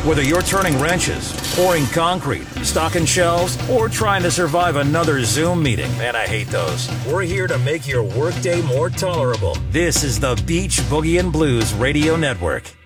Whether you're turning wrenches, pouring concrete, stocking shelves, or trying to survive another Zoom meeting, man, I hate those, we're here to make your workday more tolerable. This is the Beach Boogie and Blues Radio Network.